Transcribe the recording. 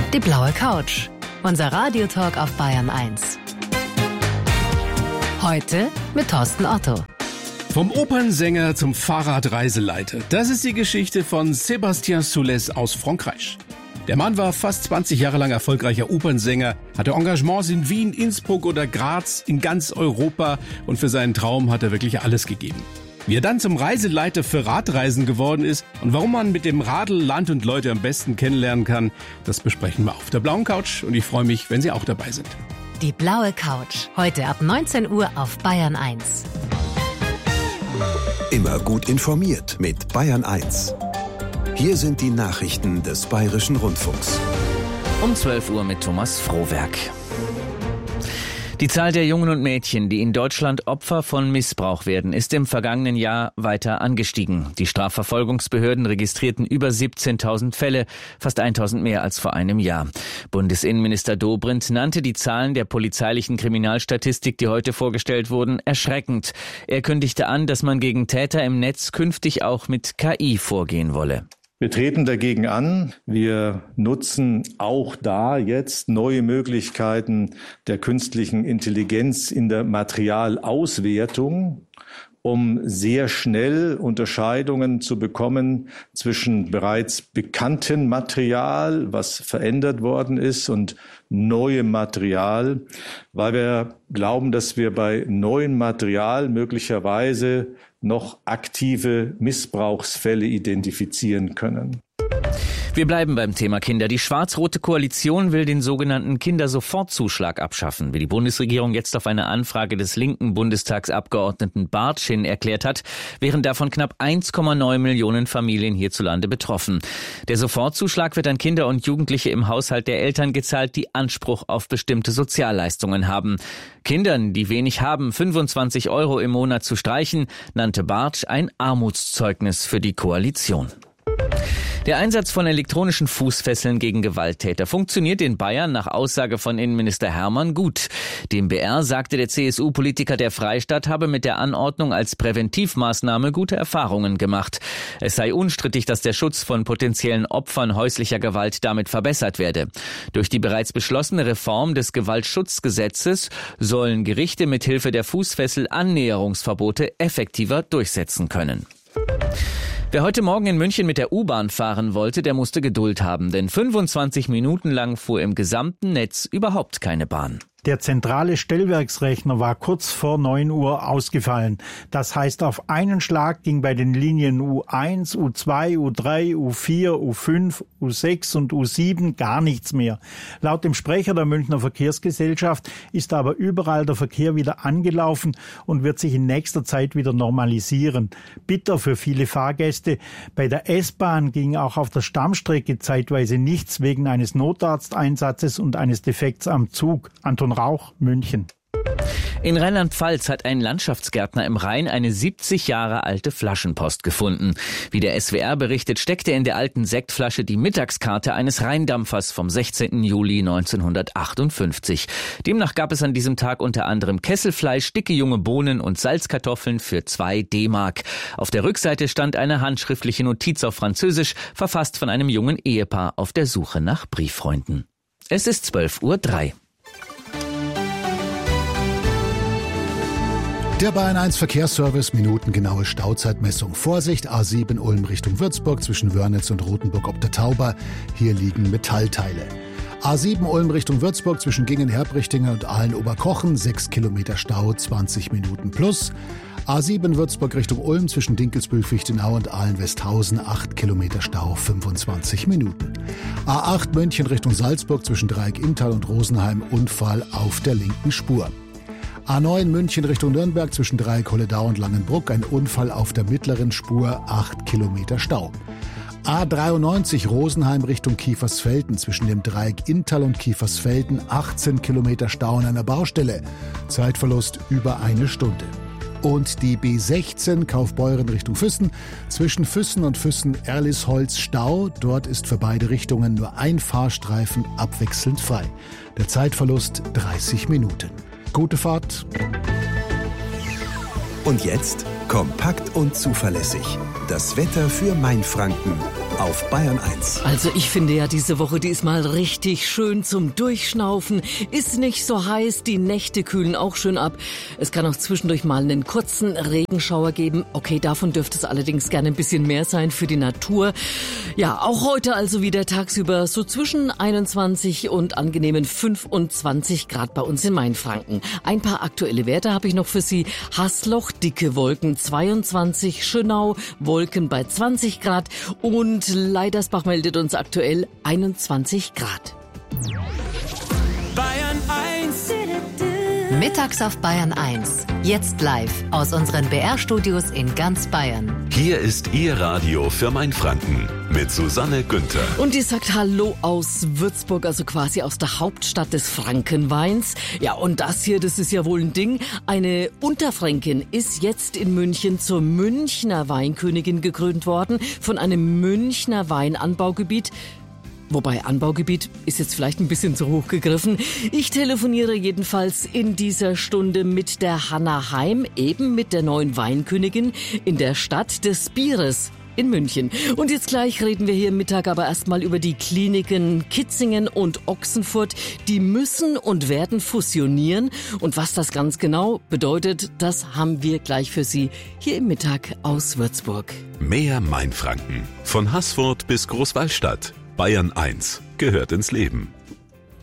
Die blaue Couch. Unser Radiotalk auf Bayern 1. Heute mit Thorsten Otto. Vom Opernsänger zum Fahrradreiseleiter. Das ist die Geschichte von Sébastien Soulès aus Frankreich. Der Mann war fast 20 Jahre lang erfolgreicher Opernsänger, hatte Engagements in Wien, Innsbruck oder Graz, in ganz Europa, und für seinen Traum hat er wirklich alles gegeben. Wie er dann zum Reiseleiter für Radreisen geworden ist und warum man mit dem Radl Land und Leute am besten kennenlernen kann, das besprechen wir auf der blauen Couch, und ich freue mich, wenn Sie auch dabei sind. Die blaue Couch. Heute ab 19 Uhr auf Bayern 1. Immer gut informiert mit Bayern 1. Hier sind die Nachrichten des Bayerischen Rundfunks. Um 12 Uhr mit Thomas Frohwerk. Die Zahl der Jungen und Mädchen, die in Deutschland Opfer von Missbrauch werden, ist im vergangenen Jahr weiter angestiegen. Die Strafverfolgungsbehörden registrierten über 17.000 Fälle, fast 1.000 mehr als vor einem Jahr. Bundesinnenminister Dobrindt nannte die Zahlen der polizeilichen Kriminalstatistik, die heute vorgestellt wurden, erschreckend. Er kündigte an, dass man gegen Täter im Netz künftig auch mit KI vorgehen wolle. Wir treten dagegen an. Wir nutzen auch da jetzt neue Möglichkeiten der künstlichen Intelligenz in der Materialauswertung, um sehr schnell Unterscheidungen zu bekommen zwischen bereits bekanntem Material, was verändert worden ist, und neuem Material, weil wir glauben, dass wir bei neuem Material möglicherweise noch aktive Missbrauchsfälle identifizieren können. Wir bleiben beim Thema Kinder. Die schwarz-rote Koalition will den sogenannten Kindersofortzuschlag abschaffen, wie die Bundesregierung jetzt auf eine Anfrage des linken Bundestagsabgeordneten Bartsch hin erklärt hat, wären davon knapp 1,9 Millionen Familien hierzulande betroffen. Der Sofortzuschlag wird an Kinder und Jugendliche im Haushalt der Eltern gezahlt, die Anspruch auf bestimmte Sozialleistungen haben. Kindern, die wenig haben, 25 € im Monat zu streichen, nannte Bartsch ein Armutszeugnis für die Koalition. Der Einsatz von elektronischen Fußfesseln gegen Gewalttäter funktioniert in Bayern nach Aussage von Innenminister Hermann gut. Dem BR sagte der CSU-Politiker, der Freistaat habe mit der Anordnung als Präventivmaßnahme gute Erfahrungen gemacht. Es sei unstrittig, dass der Schutz von potenziellen Opfern häuslicher Gewalt damit verbessert werde. Durch die bereits beschlossene Reform des Gewaltschutzgesetzes sollen Gerichte mithilfe der Fußfessel Annäherungsverbote effektiver durchsetzen können. Wer heute Morgen in München mit der U-Bahn fahren wollte, der musste Geduld haben, denn 25 Minuten lang fuhr im gesamten Netz überhaupt keine Bahn. Der zentrale Stellwerksrechner war kurz vor 9 Uhr ausgefallen. Das heißt, auf einen Schlag ging bei den Linien U1, U2, U3, U4, U5, U6 und U7 gar nichts mehr. Laut dem Sprecher der Münchner Verkehrsgesellschaft ist aber überall der Verkehr wieder angelaufen und wird sich in nächster Zeit wieder normalisieren. Bitter für viele Fahrgäste. Bei der S-Bahn ging auch auf der Stammstrecke zeitweise nichts wegen eines Notarzteinsatzes und eines Defekts am Zug. Anton Rauch, München. In Rheinland-Pfalz hat ein Landschaftsgärtner im Rhein eine 70 Jahre alte Flaschenpost gefunden. Wie der SWR berichtet, steckte in der alten Sektflasche die Mittagskarte eines Rheindampfers vom 16. Juli 1958. Demnach gab es an diesem Tag unter anderem Kesselfleisch, dicke junge Bohnen und Salzkartoffeln für 2 D-Mark. Auf der Rückseite stand eine handschriftliche Notiz auf Französisch, verfasst von einem jungen Ehepaar auf der Suche nach Brieffreunden. Es ist 12:03 Uhr. Der Bayern 1 Verkehrsservice, minutengenaue Stauzeitmessung. Vorsicht, A7 Ulm Richtung Würzburg zwischen Wörnitz und Rothenburg ob der Tauber. Hier liegen Metallteile. A7 Ulm Richtung Würzburg zwischen Gingen-Herbrichtingen und Aalen-Oberkochen, 6 Kilometer Stau, 20 Minuten plus. A7 Würzburg Richtung Ulm zwischen Dinkelsbühl-Fichtenau und Aalen-Westhausen, 8 Kilometer Stau, 25 Minuten. A8 München Richtung Salzburg zwischen Dreieck-Inntal und Rosenheim, Unfall auf der linken Spur. A9 München Richtung Nürnberg zwischen Dreieck-Holledau und Langenbruck, ein Unfall auf der mittleren Spur, 8 Kilometer Stau. A93 Rosenheim Richtung Kiefersfelden zwischen dem Dreieck Inntal und Kiefersfelden, 18 Kilometer Stau an einer Baustelle. Zeitverlust über 1 Stunde. Und die B16 Kaufbeuren Richtung Füssen, zwischen Füssen und Füssen-Erlisholz Stau. Dort ist für beide Richtungen nur ein Fahrstreifen abwechselnd frei. Der Zeitverlust 30 Minuten. Gute Fahrt. Und jetzt kompakt und zuverlässig. Das Wetter für Mainfranken auf Bayern 1. Also ich finde ja, diese Woche, die ist mal richtig schön zum Durchschnaufen. Ist nicht so heiß, die Nächte kühlen auch schön ab. Es kann auch zwischendurch mal einen kurzen Regenschauer geben. Okay, davon dürfte es allerdings gerne ein bisschen mehr sein für die Natur. Ja, auch heute also wieder tagsüber so zwischen 21 und angenehmen 25 Grad bei uns in Mainfranken. Ein paar aktuelle Werte habe ich noch für Sie. Haßloch, dicke Wolken 22, Schönau, Wolken bei 20 Grad und Leidersbach meldet uns aktuell 21 Grad. Bayern 1. Mittags auf Bayern 1. Jetzt live aus unseren BR-Studios in ganz Bayern. Hier ist Ihr Radio für Mainfranken mit Susanne Günther. Und die sagt Hallo aus Würzburg, also quasi aus der Hauptstadt des Frankenweins. Ja, und das hier, das ist ja wohl ein Ding. Eine Unterfränkin ist jetzt in München zur Münchner Weinkönigin gekrönt worden von einem Münchner Weinanbaugebiet. Wobei Anbaugebiet ist jetzt vielleicht ein bisschen zu hoch gegriffen. Ich telefoniere jedenfalls in dieser Stunde mit der Hanna Heim, eben mit der neuen Weinkönigin in der Stadt des Bieres in München. Und jetzt gleich reden wir hier Mittag aber erstmal über die Kliniken Kitzingen und Ochsenfurt. Die müssen und werden fusionieren. Und was das ganz genau bedeutet, das haben wir gleich für Sie hier im Mittag aus Würzburg. Mehr Mainfranken. Von Haßfurt bis Großwallstadt. Bayern 1 gehört ins Leben.